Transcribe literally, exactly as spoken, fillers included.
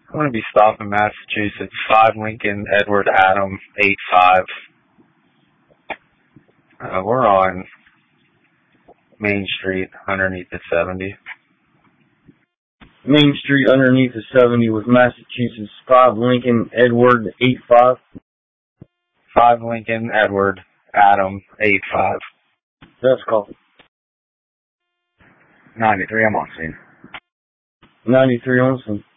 I'm going to be stopping Massachusetts. five Lincoln Edward Adam eight five. Uh, we're on Main Street underneath the seventy. Main Street underneath the seventy with Massachusetts. five Lincoln Edward eight five. five Lincoln Edward Adam eight five. That's called. ninety-three, I'm on scene. ninety-three on scene.